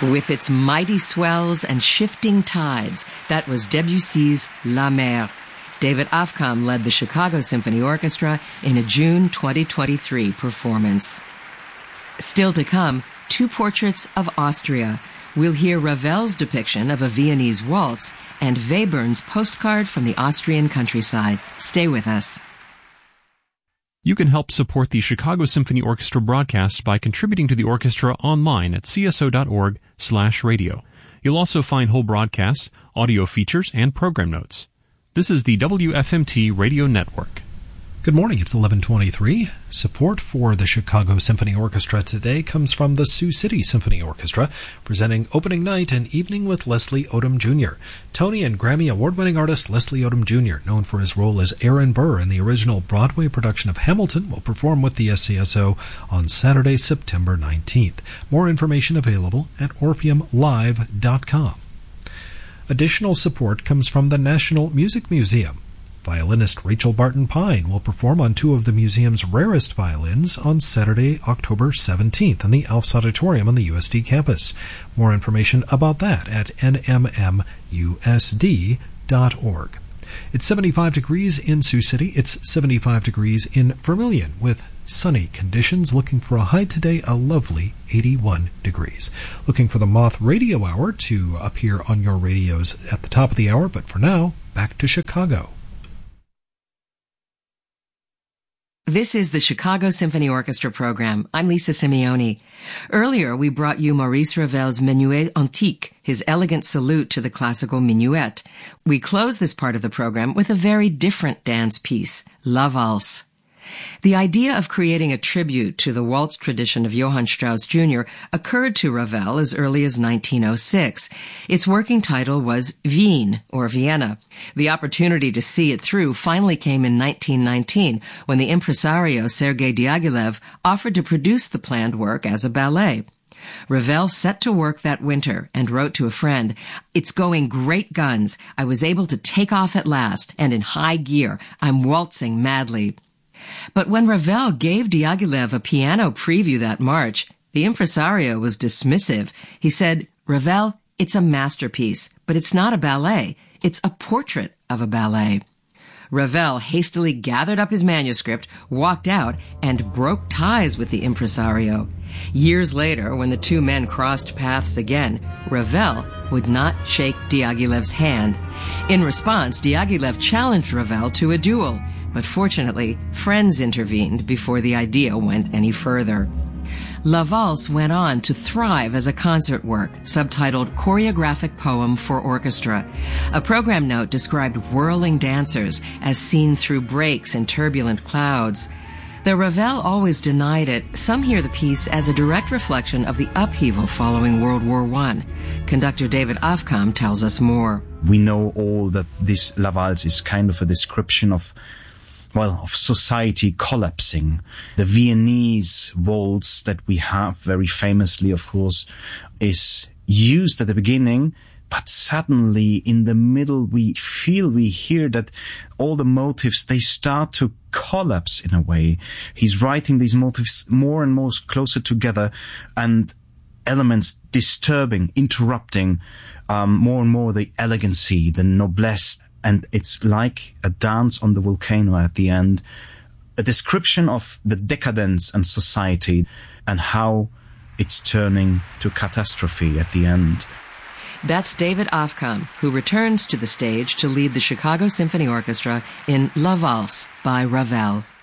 With its mighty swells and shifting tides, that was Debussy's La Mer. David Aufkamp led the Chicago Symphony Orchestra in a June 2023 performance. Still to come, two portraits of Austria. We'll hear Ravel's depiction of a Viennese waltz and Webern's postcard from the Austrian countryside. Stay with us. You can help support the Chicago Symphony Orchestra broadcasts by contributing to the orchestra online at cso.org/radio. You'll also find whole broadcasts, audio features, and program notes. This is the WFMT Radio Network. Good morning, it's 11:23. Support for the Chicago Symphony Orchestra today comes from the Sioux City Symphony Orchestra, presenting opening night and evening with Leslie Odom Jr. Tony and Grammy award-winning artist Leslie Odom Jr., known for his role as Aaron Burr in the original Broadway production of Hamilton, will perform with the SCSO on Saturday, September 19th. More information available at orpheumlive.com. Additional support comes from the National Music Museum. Violinist Rachel Barton Pine will perform on two of the museum's rarest violins on Saturday, October 17th in the Alfs Auditorium on the USD campus. More information about that at nmmusd.org. It's 75 degrees in Sioux City. It's 75 degrees in Vermilion with sunny conditions. Looking for a high today, a lovely 81 degrees. Looking for the Moth Radio Hour to appear on your radios at the top of the hour. But for now, back to Chicago. This is the Chicago Symphony Orchestra program. I'm Lisa Simeoni. Earlier, we brought you Maurice Ravel's Menuet Antique, his elegant salute to the classical minuet. We close this part of the program with a very different dance piece, La Valse. The idea of creating a tribute to the waltz tradition of Johann Strauss Jr. occurred to Ravel as early as 1906. Its working title was Wien, or Vienna. The opportunity to see it through finally came in 1919, when the impresario Sergei Diaghilev offered to produce the planned work as a ballet. Ravel set to work that winter and wrote to a friend, "It's going great guns. I was able to take off at last, and in high gear. I'm waltzing madly." But when Ravel gave Diaghilev a piano preview that March, the impresario was dismissive. He said, "Ravel, it's a masterpiece, but it's not a ballet. It's a portrait of a ballet." Ravel hastily gathered up his manuscript, walked out, and broke ties with the impresario. Years later, when the two men crossed paths again, Ravel would not shake Diaghilev's hand. In response, Diaghilev challenged Ravel to a duel. But fortunately, friends intervened before the idea went any further. La Valse went on to thrive as a concert work, subtitled Choreographic Poem for Orchestra. A program note described whirling dancers as seen through breaks in turbulent clouds. Though Ravel always denied it, some hear the piece as a direct reflection of the upheaval following World War I. Conductor David Aufkamp tells us more. We know all that this La Valse is kind of a description of society collapsing. The Viennese waltz that we have very famously, of course, is used at the beginning, but suddenly in the middle we hear that all the motives, they start to collapse in a way. He's writing these motives more and more closer together, and elements disturbing, interrupting more and more the elegancy, the noblesse. And it's like a dance on the volcano at the end, a description of the decadence and society and how it's turning to catastrophe at the end. That's David Aufkamp, who returns to the stage to lead the Chicago Symphony Orchestra in La Valse by Ravel.